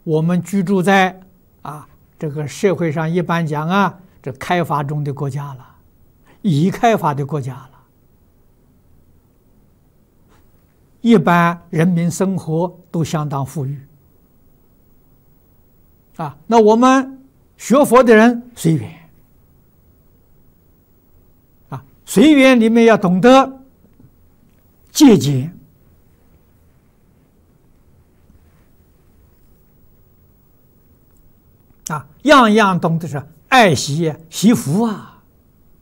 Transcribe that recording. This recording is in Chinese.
我们居住在这个社会上，一般讲这开发中的国家了，已开发的国家了，一般人民生活都相当富裕那我们学佛的人随缘随缘里面要懂得节俭样样懂得是爱惜福